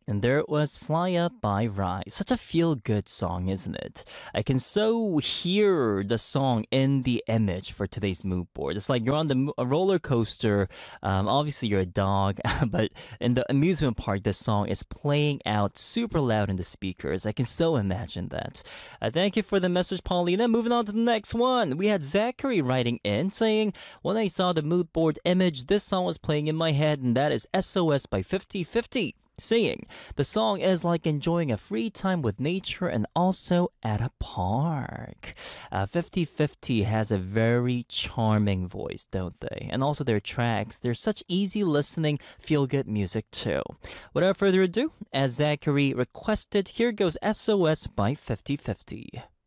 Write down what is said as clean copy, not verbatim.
And there it was, Fly Up by Rise. Such a feel good song, isn't it? I can so hear the song in the image for today's mood board. It's like you're on a roller coaster. Obviously, you're a dog, but in the amusement park, the song is playing out super loud in the speakers. I can so imagine that. Thank you for the message, Paulina. Moving on to the next one. We had Zachary writing in saying, when I saw the mood board image, this song was playing in my head, and that is SOS by 50/50. Saying, the song is like enjoying a free time with nature and also at a park. 50/50 has a very charming voice, don't they? And also their tracks, they're such easy listening, feel good music too. Without further ado, as Zachary requested, here goes SOS by 50/50.